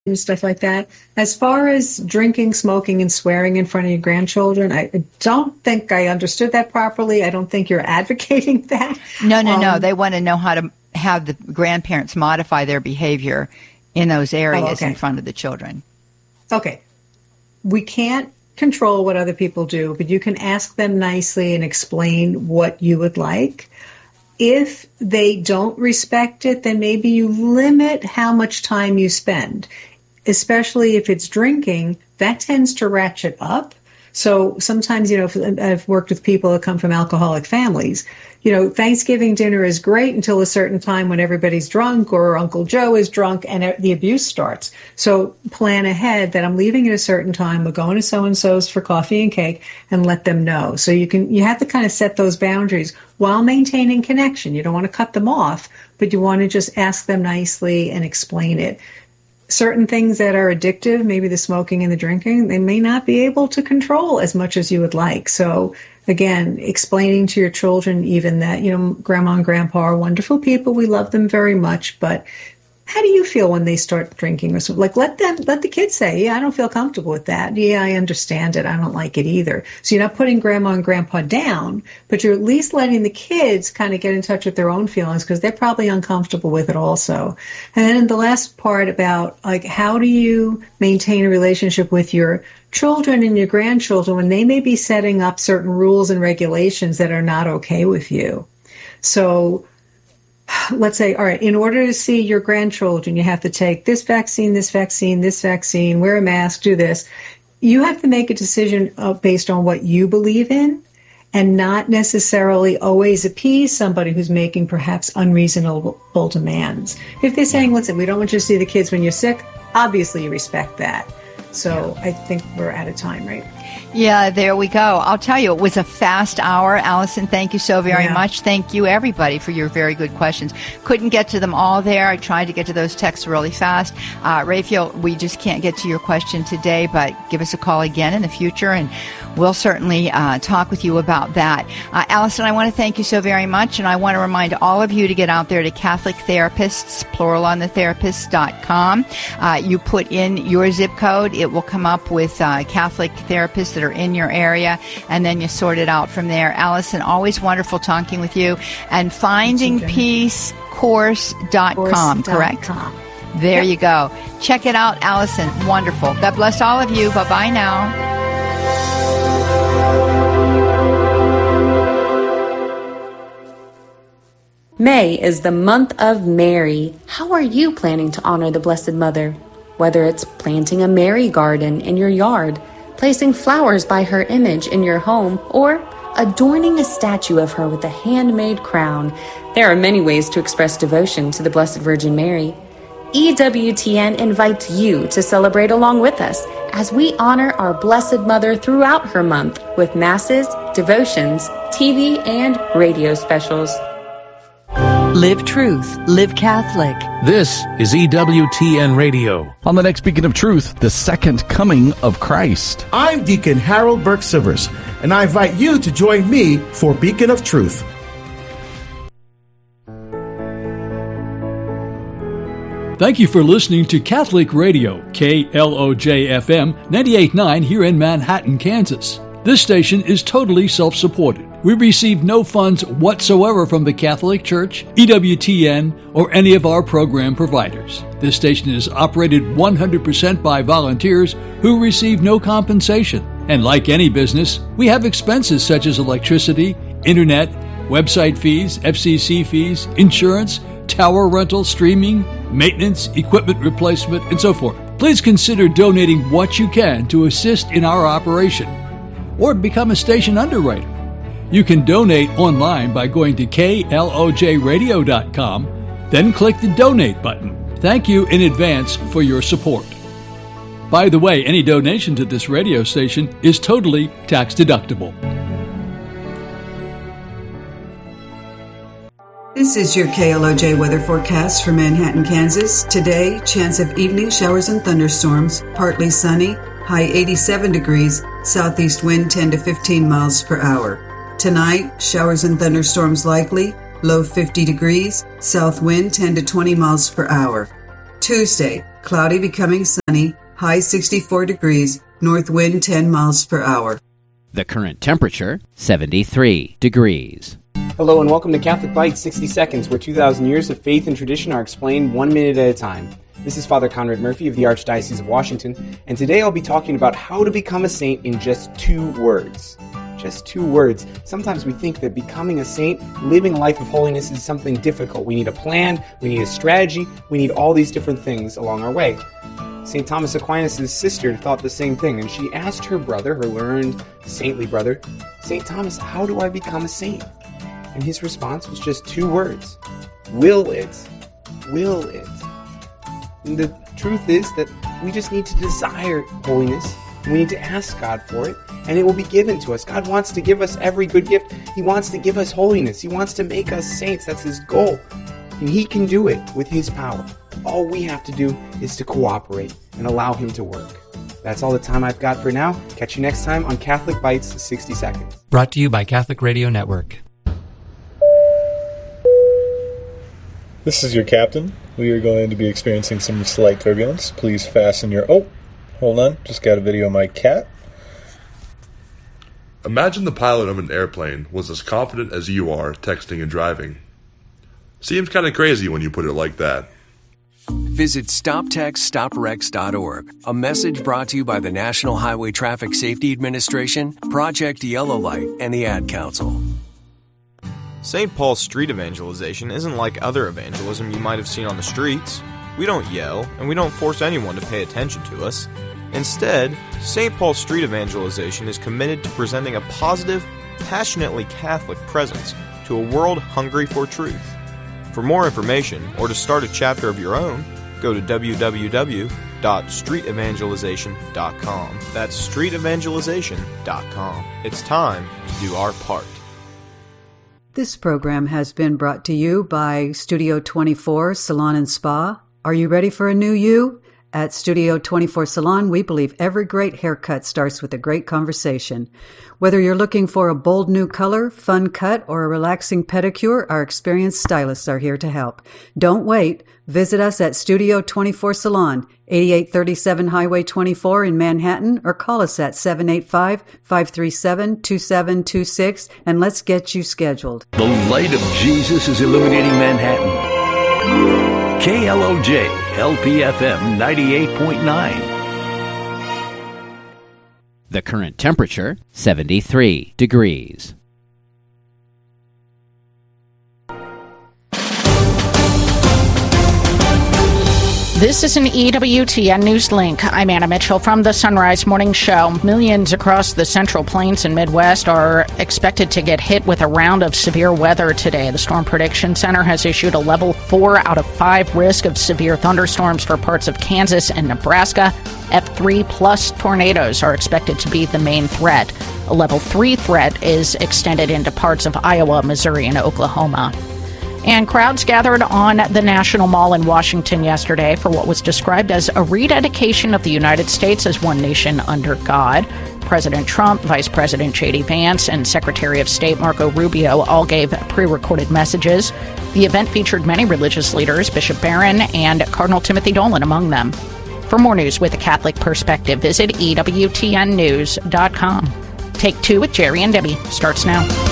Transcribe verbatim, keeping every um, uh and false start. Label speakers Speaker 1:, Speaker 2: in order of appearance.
Speaker 1: and stuff like that. As far as drinking, smoking, and swearing in front of your grandchildren, I don't think I understood that properly. I don't think you're advocating that.
Speaker 2: No, no,
Speaker 1: um,
Speaker 2: no. They want to know how to have the grandparents modify their behavior in those areas
Speaker 1: oh, okay.
Speaker 2: in front of the children.
Speaker 1: Okay. We can't control what other people do, but you can ask them nicely and explain what you would like. If they don't respect it, then maybe you limit how much time you spend. Especially if it's drinking, that tends to ratchet up. So sometimes, you know, if, I've worked with people that come from alcoholic families. You know, Thanksgiving dinner is great until a certain time when everybody's drunk or Uncle Joe is drunk and the abuse starts. So plan ahead that I'm leaving at a certain time. We're going to so-and-so's for coffee and cake, and let them know. So you can, you have to kind of set those boundaries while maintaining connection. You don't want to cut them off, but you want to just ask them nicely and explain it. Certain things that are addictive, maybe the smoking and the drinking, they may not be able to control as much as you would like. So again, explaining to your children even that, you know, grandma and grandpa are wonderful people. We love them very much. But how do you feel when they start drinking or something? Like, let them, let the kids say, yeah, I don't feel comfortable with that. Yeah, I understand it. I don't like it either. So you're not putting grandma and grandpa down, but you're at least letting the kids kind of get in touch with their own feelings because they're probably uncomfortable with it also. And then the last part about, like, how do you maintain a relationship with your children and your grandchildren when they may be setting up certain rules and regulations that are not okay with you? So let's say, all right, in order to see your grandchildren, you have to take this vaccine, this vaccine, this vaccine, wear a mask, do this. You have to make a decision uh, based on what you believe in and not necessarily always appease somebody who's making perhaps unreasonable demands. If they're saying, listen, we don't want you to see the kids when you're sick, obviously you respect that. So I think we're out of time, right?
Speaker 2: Yeah, there we go. I'll tell you, it was a fast hour. Allison, thank you so very
Speaker 1: yeah.
Speaker 2: much. Thank you, everybody, for your very good questions. Couldn't get to them all there. I tried to get to those texts really fast. Uh, Raphael, we just can't get to your question today, but give us a call again in the future, and we'll certainly uh, talk with you about that. Uh, Allison, I want to thank you so very much, and I want to remind all of you to get out there to Catholic Therapists, plural on the therapists dot com. Uh, you put in your zip code. It will come up with uh, Catholic therapists that are in your area, and then you sort it out from there. Allison, always wonderful talking with you. And finding peace course dot com, correct? There yep. you go. Check it out, Allison. Wonderful. God bless all of you. Bye-bye now.
Speaker 3: May is the month of Mary. How are you planning to honor the Blessed Mother? Whether it's planting a Mary garden in your yard, placing flowers by her image in your home, or adorning a statue of her with a handmade crown, there are many ways to express devotion to the Blessed Virgin Mary. E W T N invites you to celebrate along with us as we honor our Blessed Mother throughout her month with masses, devotions, T V, and radio specials.
Speaker 4: Live truth. Live Catholic.
Speaker 5: This is E W T N Radio.
Speaker 6: On the next Beacon of Truth, the second coming of Christ.
Speaker 7: I'm Deacon Harold Burke-Sivers, and I invite you to join me for Beacon of Truth.
Speaker 8: Thank you for listening to Catholic Radio, K L O J F M ninety-eight point nine here in Manhattan, Kansas. This station is totally self-supported. We receive no funds whatsoever from the Catholic Church, E W T N, or any of our program providers. This station is operated one hundred percent by volunteers who receive no compensation. And like any business, we have expenses such as electricity, internet, website fees, F C C fees, insurance, tower rental, streaming, maintenance, equipment replacement, and so forth. Please consider donating what you can to assist in our operation, or become a station underwriter. You can donate online by going to K L O J radio dot com, then click the donate button. Thank you in advance for your support. By the way, any donation to this radio station is totally tax deductible.
Speaker 9: This is your K L O J weather forecast for Manhattan, Kansas. Today, chance of evening showers and thunderstorms, partly sunny, high eighty-seven degrees, southeast wind ten to fifteen miles per hour. Tonight, showers and thunderstorms likely, low fifty degrees, south wind ten to twenty miles per hour. Tuesday, Cloudy becoming sunny, high sixty-four degrees, north wind ten miles per hour.
Speaker 10: The current temperature, seventy-three degrees.
Speaker 11: Hello and welcome to Catholic Bites sixty seconds, where two thousand years of faith and tradition are explained one minute at a time. This is Father Conrad Murphy of the Archdiocese of Washington, and today I'll be talking about how to become a saint in just two words. Just two words. Sometimes we think that becoming a saint, living a life of holiness, is something difficult. We need a plan, we need a strategy, we need all these different things along our way. Saint Thomas Aquinas' sister thought the same thing, and she asked her brother, her learned, saintly brother, Saint Thomas, how do I become a saint? And his response was just two words. Will it. Will it. And the truth is that we just need to desire holiness. We need to ask God for it, and it will be given to us. God wants to give us every good gift. He wants to give us holiness. He wants to make us saints. That's His goal. And He can do it with His power. All we have to do is to cooperate and allow Him to work. That's all the time I've got for now. Catch you next time on Catholic Bites sixty seconds.
Speaker 12: Brought to you by Catholic Radio Network.
Speaker 13: This is your captain. We are going to be experiencing some slight turbulence. Please fasten your... Oh, hold on. Just got a video of my cat.
Speaker 14: Imagine the pilot of an airplane was as confident as you are texting and driving. Seems kind of crazy when you put it like that.
Speaker 15: Visit stop text stop wrecks dot org. A message brought to you by the National Highway Traffic Safety Administration, Project Yellow Light, and the Ad Council.
Speaker 16: Saint Paul's street evangelization isn't like other evangelism you might have seen on the streets. We don't yell, and we don't force anyone to pay attention to us. Instead, Saint Paul's street evangelization is committed to presenting a positive, passionately Catholic presence to a world hungry for truth. For more information, or to start a chapter of your own, go to w w w dot street evangelization dot com. That's street evangelization dot com. It's time to do our part.
Speaker 17: This program has been brought to you by Studio twenty-four Salon and Spa. Are you ready for a new you? At Studio twenty-four Salon, we believe every great haircut starts with a great conversation. Whether you're looking for a bold new color, fun cut, or a relaxing pedicure, our experienced stylists are here to help. Don't wait. Visit us at Studio twenty-four Salon, eighty-eight thirty-seven Highway twenty-four in Manhattan, or call us at seven eight five, five three seven, two seven two six, and let's get you scheduled.
Speaker 18: The light of Jesus is illuminating Manhattan. K L O J, L P F M ninety-eight point nine.
Speaker 10: The current temperature, seventy-three degrees.
Speaker 19: This is an E W T N News Link. I'm Anna Mitchell from the Sunrise Morning Show. Millions across the Central Plains and Midwest are expected to get hit with a round of severe weather today. The Storm Prediction Center has issued a level four out of five risk of severe thunderstorms for parts of Kansas and Nebraska. F three plus tornadoes are expected to be the main threat. A level three threat is extended into parts of Iowa, Missouri, and Oklahoma. And crowds gathered on the National Mall in Washington yesterday for what was described as a rededication of the United States as one nation under God. President Trump, Vice President J D Vance, and Secretary of State Marco Rubio all gave pre-recorded messages. The event featured many religious leaders, Bishop Barron and Cardinal Timothy Dolan among them. For more news with a Catholic perspective, visit E W T N news dot com. Take Two with Jerry and Debbie starts now.